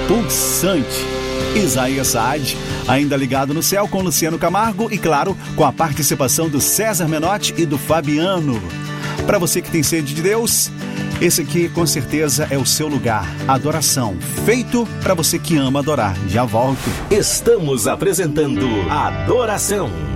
Pulsante. Isaías Saad, ainda ligado no céu com Luciano Camargo e, claro, com a participação do César Menotti e do Fabiano. Para você que tem sede de Deus, esse aqui com certeza é o seu lugar. Adoração, feito para você que ama adorar. Já volto. Estamos apresentando Adoração.